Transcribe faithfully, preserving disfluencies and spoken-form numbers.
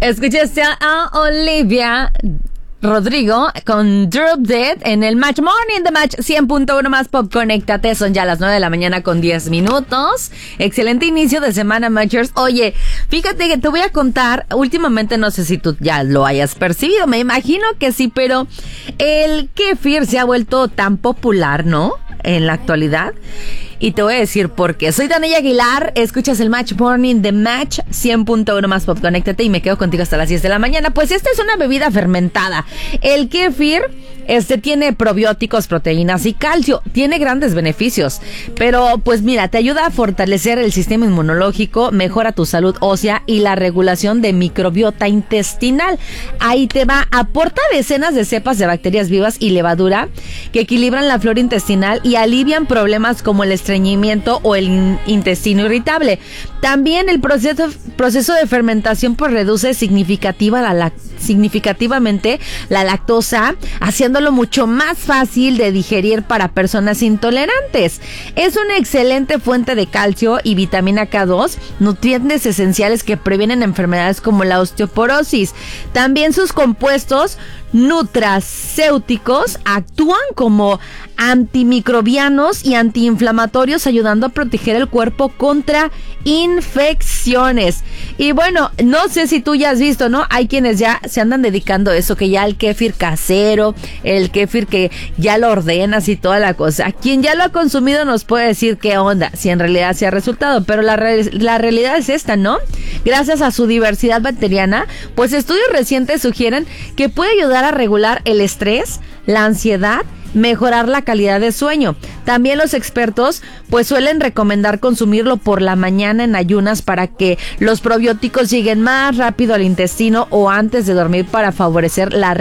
Escuchaste a Olivia Rodrigo con Drop Dead en el Match Morning de Match cien punto uno más Pop. Conéctate, son ya las nueve de la mañana con diez minutos. Excelente inicio de semana, Matchers. Oye, fíjate que te voy a contar, últimamente no sé si tú ya lo hayas percibido, me imagino que sí, pero el kéfir se ha vuelto tan popular, ¿no? En la actualidad. Y te voy a decir por qué. Soy Daniela Aguilar, escuchas el Match Morning de Match cien punto uno más Pop. Conéctate y me quedo contigo hasta las diez de la mañana. Pues esta es una bebida fermentada. El kéfir este tiene probióticos, proteínas y calcio. Tiene grandes beneficios. Pero pues mira, te ayuda a fortalecer el sistema inmunológico, mejora tu salud ósea y la regulación de microbiota intestinal. Ahí te va, aporta decenas de cepas de bacterias vivas y levadura que equilibran la flora intestinal y alivian problemas como el estreñimiento o el in- intestino irritable. También el proceso, proceso de fermentación pues reduce significativa la, la, significativamente la lactosa, haciéndolo mucho más fácil de digerir para personas intolerantes. Es una excelente fuente de calcio y vitamina K dos, nutrientes esenciales que previenen enfermedades como la osteoporosis. También sus compuestos nutracéuticos actúan como antimicrobianos y antiinflamatorios, ayudando a proteger el cuerpo contra infecciones. Y bueno, no sé si tú ya has visto, ¿no? Hay quienes ya se andan dedicando a eso, que ya el kéfir casero, el kéfir que ya lo ordenas y toda la cosa. Quien ya lo ha consumido nos puede decir qué onda, si en realidad se ha resultado, pero la, re- la realidad es esta, ¿no? Gracias a su diversidad bacteriana, pues estudios recientes sugieren que puede ayudar a regular el estrés, la ansiedad, mejorar la calidad de sueño. También los expertos pues suelen recomendar consumirlo por la mañana en ayunas para que los probióticos lleguen más rápido al intestino o antes de dormir para favorecer la